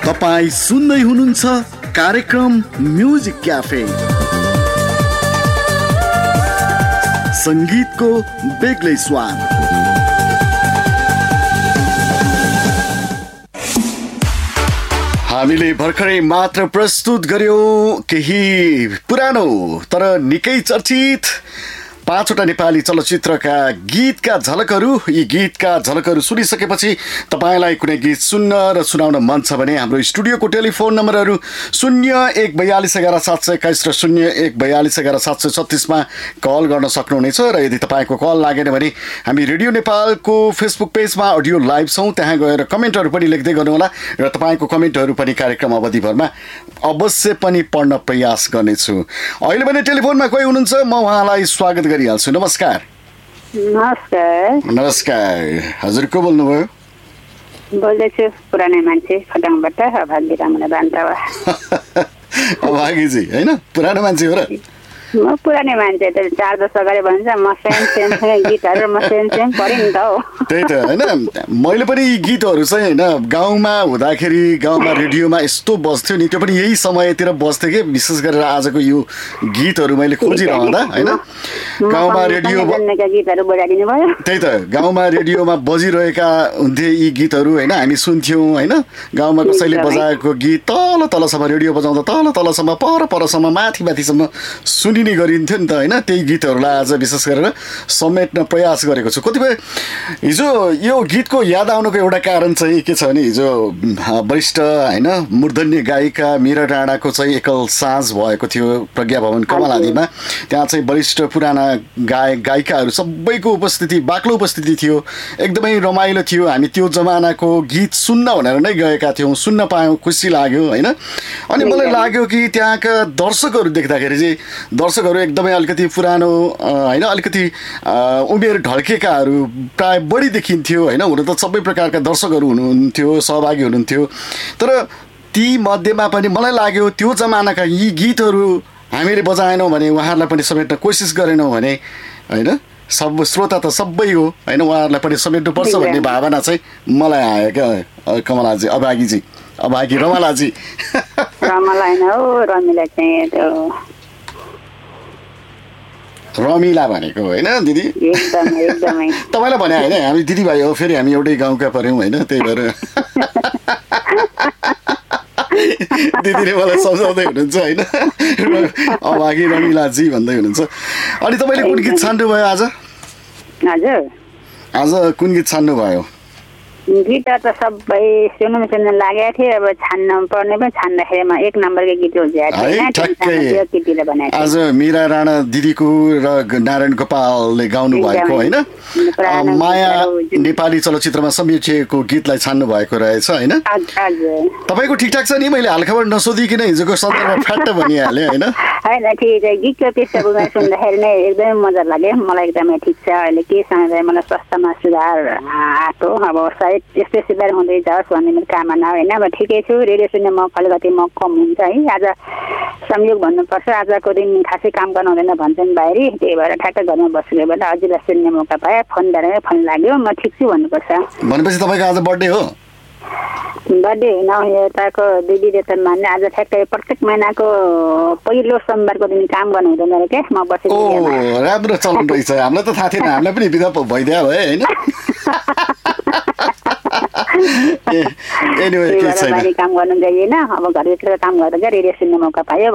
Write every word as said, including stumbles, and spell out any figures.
तपाईं सुन्दै हुनुहुन्छ कार्यक्रम म्युजिक क्याफे, संगीतको बेग्लै स्वाद। हामीले भर्खरै मात्र प्रस्तुत गर्यौं केही पुरानो तर निकै चर्चित पाँचवटा नेपाली चलचित्रका गीतका झलकहरू। यी गीतका झलकहरू सुनिसकेपछि तपाईँलाई कुनै गीत सुन्न र सुनाउन मन छ भने हाम्रो स्टुडियोको टेलिफोन नम्बरहरू शून्य एक बयालिस एघार सात सय एक्काइस र शून्य एक बयालिस एघार सात सय छत्तिसमा कल गर्न सक्नुहुनेछ। र यदि तपाईँको कल लागेन भने हामी रेडियो नेपालको फेसबुक पेजमा अडियो लाइभ छौँ, त्यहाँ गएर कमेन्टहरू पनि लेख्दै गर्नुहोला र तपाईँको कमेन्टहरू पनि कार्यक्रम अवधिभरमा अवश्य पनि पढ्न प्रयास गर्नेछु। अहिले भने टेलिफोनमा कोही हुनुहुन्छ, म उहाँलाई स्वागत गरिहाल्छु। नमस्कार। नमस्कार। नमस्कार, हजुर को बोल्नुभयो? बोल्दैछु पुरानै मान्छे खटाङबाट अभागी रामना बान्तावा। अभागीजी होइन, पुरानो मान्छे हो र? म पुरानै मान्छे त चार दस अगाडि भन्छ म सेम सेम गीतहरू म सेम सेम पढेँ नि त हो। त्यही त होइन, मैले पनि यी गीतहरू चाहिँ होइन गाउँमा हुँदाखेरि गाउँमा रेडियोमा यस्तो बस्थ्यो नि, त्यो पनि यही समयतिर बस्थ्यो कि विशेष गरेर आजको यो गीतहरू मैले खोजिरहँदा होइन गाउँमा रेडियो गीतहरू बजाइदिनु भयो। त्यही त गाउँमा रेडियोमा बजिरहेका हुन्थे यी गीतहरू होइन, हामी सुन्थ्यौँ होइन। गाउँमा कसैले बजाएको गीत तल तलसम्म रेडियो बजाउँदा तल तलसम्म पर परसम्म माथि माथिसम्म सुनिने गरिन्थ्यो नि त होइन। त्यही गीतहरूलाई आज विशेष गरेर समेट्न प्रयास गरेको छु। कतिपय हिजो यो गीतको याद आउनुको एउटा कारण चाहिँ के छ भने हिजो वरिष्ठ होइन मूर्धन्य गायिका मीरा राणाको चाहिँ एकल साँझ भएको थियो प्रज्ञा भवन कमलादीमा। त्यहाँ चाहिँ वरिष्ठ पुराना गायक गायिकाहरू सबैको उपस्थिति, बाक्लो उपस्थिति थियो। एकदमै रमाइलो थियो। हामी त्यो जमानाको गीत सुन्न भनेर नै गएका थियौँ, सुन्न पायौँ, खुसी लाग्यो होइन। अनि मलाई लाग्यो कि त्यहाँका दर्शकहरू देख्दाखेरि चाहिँ दर्शकहरू एकदमै अलिकति पुरानो होइन, अलिकति उमेर ढल्केकाहरू प्राय बढी देखिन्थ्यो होइन। हुन त सबै प्रकारका दर्शकहरू हुनुहुन्थ्यो, सहभागी हुनुहुन्थ्यो, तर ती मध्येमा पनि मलाई लाग्यो त्यो जमानाका यी गीतहरू हामीले बजाएनौँ भने, उहाँहरूलाई पनि समेट्न कोसिस गरेनौँ भने होइन, सब श्रोता त सबै हो होइन, उहाँहरूलाई पनि समेट्नुपर्छ भन्ने भावना चाहिँ मलाई आयो क्या कमलाजी, अभागीजी, अभागी रमलाजी। रमला होइन हो, रमिला चाहिँ त्यो रमिला भनेको होइन दिदी? एकदमै एकदमै तपाईँलाई भने होइन, हामी दिदीभाइ हो, फेरि हामी एउटै गाउँका पऱ्यौँ होइन, त्यही भएर दिदीले मलाई सम्झाउँदै हुनुहुन्छ होइन, अभागी रमिलाजी भन्दै हुनुहुन्छ। अनि तपाईँले कुन गीत छान्नुभयो आज? हजुर आज कुन गीत छान्नुभयो? गीत त सबै सुन्नु सुन्नु लागेको थियो, अब छान्न पर्ने पनि छान्दाखेरि म एक नम्बरको गीत हो। आज मीरा राणा दिदीको र नारायण गोपालले गाउनु भएको होइन, माया नेपाली चलचित्रमा समेटिएको गीतलाई छान्नु भएको रहेछ होइन। तपाईँको ठिकठाक छ नि? मैले हालखबर नसोधिकन हिजोको सन्दर्भमा फ्याट्ट भनिहालेँ होइन। होइन ठिक छ, गीतको पृष्ठभूमि सुन्दाखेरि नै एकदमै मजा लाग्यो मलाई, एकदमै ठिक छ। अहिले के समय मलाई स्वास्थ्यमा सुधार आएको, अब सायद यस्तै सुधार हुँदै जाओस् भन्ने मेरो कामना होइन। अब ठिकै छु, रेडियो सुन्ने मौका अलिकति म कम हुन्छ है। आज संयोग भन्नुपर्छ, आजको दिन खासै काम गर्नु हुँदैन भन्छन् बाहिरी, त्यही भएर ठ्याक्क घरमा बसेको बेला हजुरलाई सुन्ने मौका पाएँ, फोन गरेर फोन लाग्यो, म ठिक छु भन्नुपर्छ। भनेपछि तपाईँको आज बर्थडे हो? बर्थडे होइन, यताको दिदीले त मान्ने आज ठ्याक्कै प्रत्येक महिनाको पहिलो सोमबारको दिन काम गर्नु हुँदैन अरे क्या, म बसेको। ओ राम्रो चलन रहेछ, हामीलाई त थाहा थिएन, हामीलाई पनि बिदा भइदियो भए होइन। काम गर्नु गइएन, अब घरभित्र काम गर्दा रेडियो सुन्ने मौका पायो